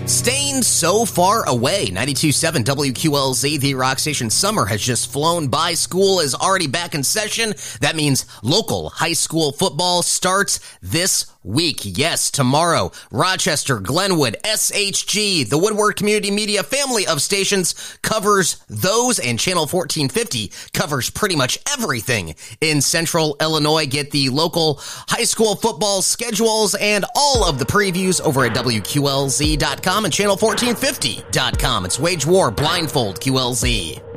Staying so far away. 92.7 WQLZ, the rock station. Summer has just flown by. School is already back in session. That means local high school football starts this week. Yes, tomorrow. Rochester, Glenwood, SHG, the Woodward Community Media family of stations covers those, and Channel 1450 covers pretty much everything in Central Illinois. Get the local high school football schedules and all of the previews over at WQLZ.com and Channel 1450.com. It's Wage War Blindfold QLZ.